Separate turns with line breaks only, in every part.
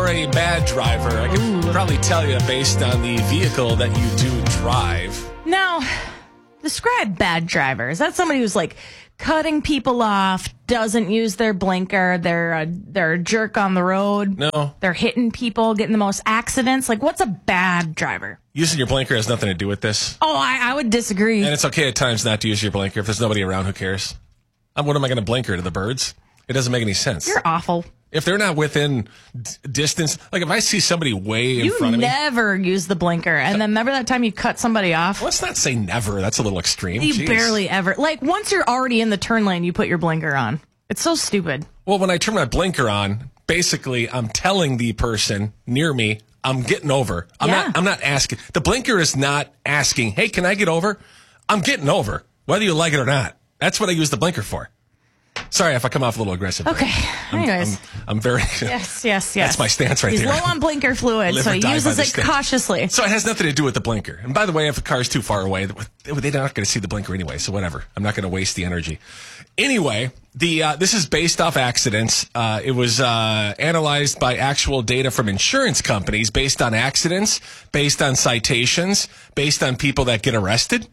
are a bad driver, I can probably tell you based on the vehicle that you do drive.
Now, describe bad driver. Is that somebody who's like cutting people off, doesn't use their blinker, they're a jerk on the road?
No.
They're hitting people, getting the most accidents? Like, what's a bad driver?
Using your blinker has nothing to do with this.
Oh, I would disagree.
And it's okay at times not to use your blinker. If there's nobody around, who cares? What am I going to blinker to the birds? It doesn't make any sense.
You're awful.
If they're not within distance, like if I see somebody way in front of me.
You never use the blinker. And then remember that time you cut somebody off?
Let's not say never. That's a little extreme.
You
Jeez.
barely ever. Like, once you're already in the turn lane, you put your blinker on. It's so stupid.
Well, when I turn my blinker on, basically I'm telling the person near me, I'm getting over. I'm not asking. The blinker is not asking, hey, can I get over? I'm getting over, whether you like it or not. That's what I use the blinker for. Sorry if I come off a little aggressive.
Okay. Anyways.
I'm very...
Yes.
That's my stance right
He's
there.
He's low on blinker fluid, so he uses it cautiously.
So it has nothing to do with the blinker. And by the way, if the car's too far away, they're not going to see the blinker anyway, so whatever. I'm not going to waste the energy. Anyway, this is based off accidents. It was analyzed by actual data from insurance companies based on accidents, based on citations, based on people that get arrested.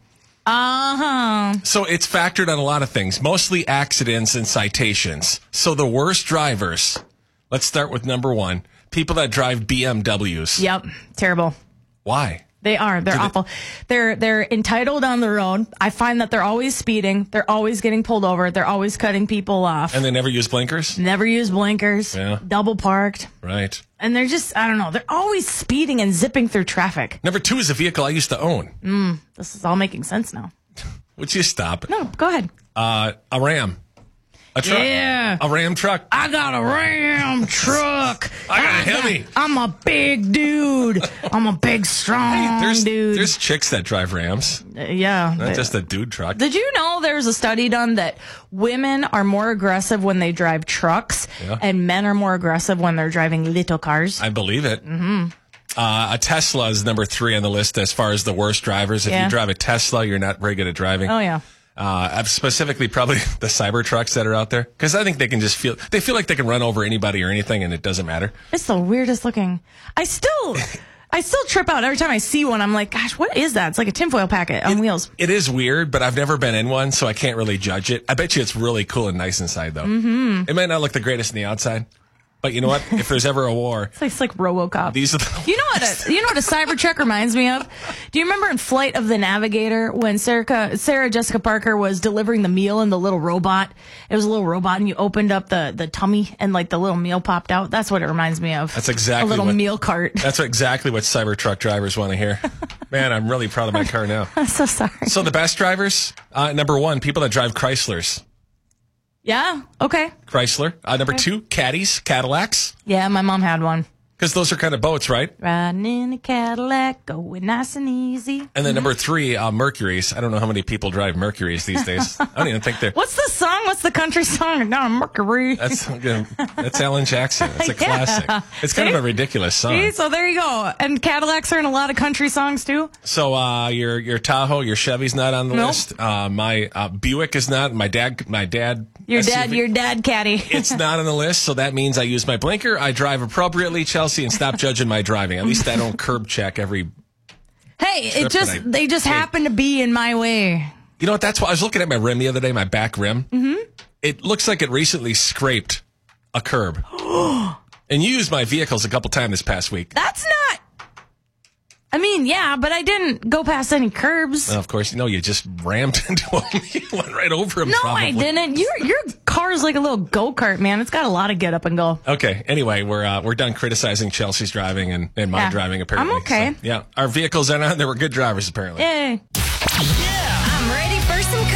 So it's factored on a lot of things, mostly accidents and citations. So the worst drivers, let's start with number one, people that drive BMWs.
Yep. Terrible.
Why?
They are. They're awful. They're entitled on the road. I find that they're always speeding. They're always getting pulled over. They're always cutting people off.
And they never use blinkers?
Never use blinkers.
Yeah.
Double parked.
Right.
And they're just, I don't know, they're always speeding and zipping through traffic.
Number two is a vehicle I used to own.
This is all making sense now.
Would you stop?
No, go ahead.
A Ram. A truck.
Yeah.
A Ram truck.
I got a Ram truck.
I got a Hemi.
I'm a big dude. I'm a big, strong dude.
There's chicks that drive Rams.
Yeah.
Not just a dude truck.
Did you know there's a study done that women are more aggressive when they drive trucks and men are more aggressive when they're driving little cars?
I believe it. Mm-hmm. A Tesla is number 3 on the list as far as the worst drivers. If you drive a Tesla, you're not very good at driving.
Oh, yeah.
Specifically probably the cyber trucks that are out there, because I think they can just feel like they can run over anybody or anything and it doesn't matter.
It's the weirdest looking. I still trip out every time I see one. I'm like, gosh, what is that? It's like a tinfoil packet on wheels.
It is weird, but I've never been in one, so I can't really judge it. I bet you it's really cool and nice inside, though. Mm-hmm. It might not look the greatest on the outside. But you know what? If there's ever a war,
it's like RoboCop.
These are the
you know what a Cybertruck reminds me of? Do you remember in Flight of the Navigator when Sarah Jessica Parker was delivering the meal in the little robot? It was a little robot, and you opened up the tummy, and like the little meal popped out. That's what it reminds me of.
That's exactly
a little meal cart.
That's exactly what Cybertruck drivers want to hear. Man, I'm really proud of my car now.
I'm so sorry.
So the best drivers, number 1, people that drive Chryslers.
Yeah. Okay.
Chrysler. Number 2, Caddies, Cadillacs.
Yeah, my mom had one.
Because those are kind of boats, right?
Riding in a Cadillac, going nice and easy.
And then number 3, Mercuries. I don't know how many people drive Mercuries these days. I don't even think they're...
What's the song? What's the country song? No, Mercury.
That's Alan Jackson. It's a classic. It's kind of a ridiculous song.
See, so there you go. And Cadillacs are in a lot of country songs too.
So your Tahoe, your Chevy's not on the list. My Buick is not. My dad.
Your
SUV,
dad caddy.
It's not on the list, so that means I use my blinker. I drive appropriately, Chelsea, and stop judging my driving. At least I don't curb check every.
Hey, they just happen to be in my way.
You know what? That's why I was looking at my rim the other day, my back rim. Mm-hmm. It looks like it recently scraped a curb. And you used my vehicles a couple times this past week.
That's not. I mean, yeah, but I didn't go past any curbs.
Well, of course, you just rammed into him. You went right over him.
No,
probably.
I didn't. Your car's like a little go-kart, man. It's got a lot of get up and go.
Okay. Anyway, we're done criticizing Chelsea's driving and my driving, apparently.
I'm okay.
So, yeah, our vehicles are not. They were good drivers, apparently.
Yay.